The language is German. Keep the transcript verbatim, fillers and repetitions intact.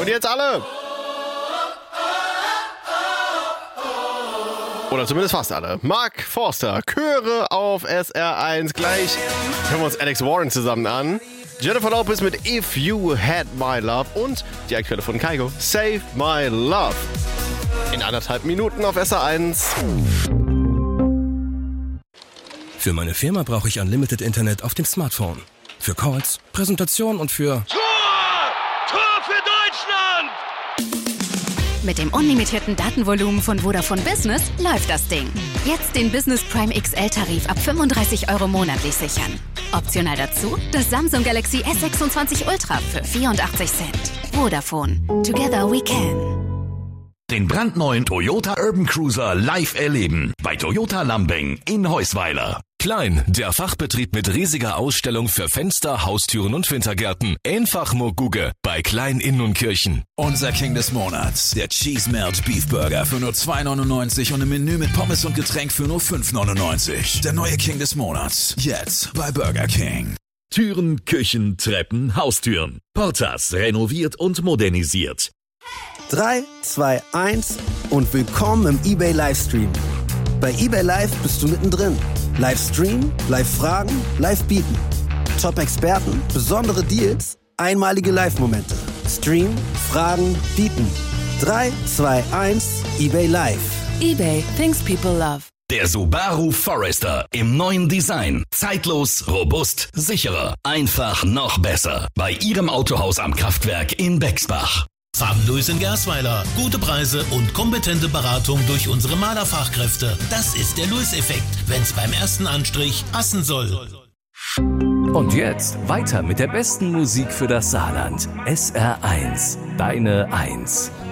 jetzt alle. Oder zumindest fast alle. Mark Forster, Chöre auf S R eins. Gleich hören wir uns Alex Warren zusammen an. Jennifer Lopez mit If You Had My Love und die aktuelle von Kygo, Save My Love. In anderthalb Minuten auf S R eins. Für meine Firma brauche ich Unlimited Internet auf dem Smartphone. Für Calls, Präsentation und für... Tor! Tor für Deutschland! Mit dem unlimitierten Datenvolumen von Vodafone Business läuft das Ding. Jetzt den Business Prime X L-Tarif ab fünfunddreißig Euro monatlich sichern. Optional dazu das Samsung Galaxy S sechsundzwanzig Ultra für vierundachtzig Cent. Vodafone. Together we can. Den brandneuen Toyota Urban Cruiser live erleben bei Toyota Lambing in Heusweiler. Klein, der Fachbetrieb mit riesiger Ausstellung für Fenster, Haustüren und Wintergärten. Einfach Moguge bei Klein in Nunnkirchen. Unser King des Monats, der Cheese Melt Beef Burger für nur zwei neunundneunzig und ein Menü mit Pommes und Getränk für nur fünf neunundneunzig. Der neue King des Monats, jetzt bei Burger King. Türen, Küchen, Treppen, Haustüren. Portas renoviert und modernisiert. drei, zwei, eins und willkommen im eBay Livestream. Bei eBay Live bist du mittendrin. Livestream, Live-Fragen, Live-Bieten. Top-Experten, besondere Deals, einmalige Live-Momente. Stream, Fragen, Bieten. drei, zwei, eins, eBay Live. eBay, things people love. Der Subaru Forester im neuen Design. Zeitlos, robust, sicherer. Einfach noch besser. Bei Ihrem Autohaus am Kraftwerk in Bexbach. Farbenlose in Gersweiler. Gute Preise und kompetente Beratung durch unsere Malerfachkräfte. Das ist der Lewis-Effekt, wenn's beim ersten Anstrich passen soll. Und jetzt weiter mit der besten Musik für das Saarland. S R eins, deine Eins.